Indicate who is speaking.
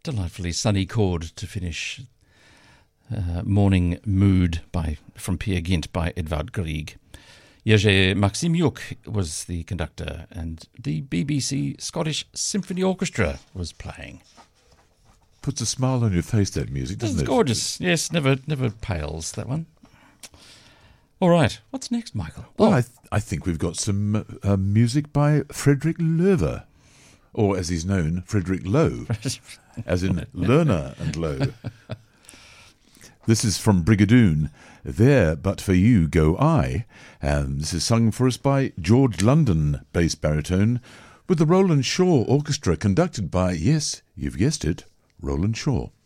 Speaker 1: delightfully sunny chord to finish Morning Mood from Peer Gynt by Edvard Grieg. Jerzy Maksymyuk was the conductor, and the BBC Scottish Symphony Orchestra was playing.
Speaker 2: Puts a smile on your face, that music, doesn't it?
Speaker 1: It's gorgeous. Yes, never pales, that one. All right, what's next, Michael?
Speaker 2: Well, I think we've got some music by Frederick Loewe, or as he's known, Frederick Lowe, as in learner and low. This is from Brigadoon, There But For You Go I, and this is sung for us by George London, bass baritone, with the Roland Shaw Orchestra conducted by, yes, you've guessed it, Roland Shaw.